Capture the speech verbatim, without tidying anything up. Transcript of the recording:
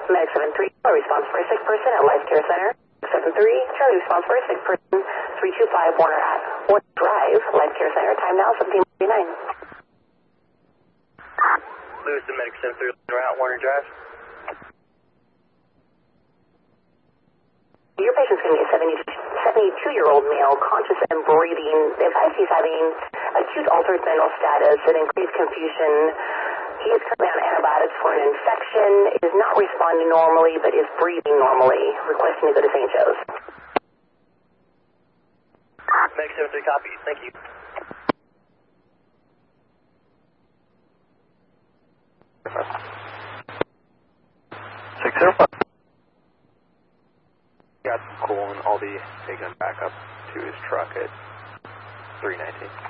Medic seven three, response for a sick person at Life Care Center. seven three, Charlie, response for a sick person, three two five Warner at Warner Drive, Life Care Center, time now seventeen forty-nine. Lewis to Medic seven three, at Warner Drive. Your patient's going to be a seventy-two-year-old male, conscious and breathing. The advice he's having acute altered mental status and increased confusion. He is currently on antibiotics for an infection, is not responding normally, but is breathing normally, requesting to go to Saint Joe's. Medic seven three, copy. Thank you. six zero five. Got Cole and Aldi taking him back up to his truck at three nineteen.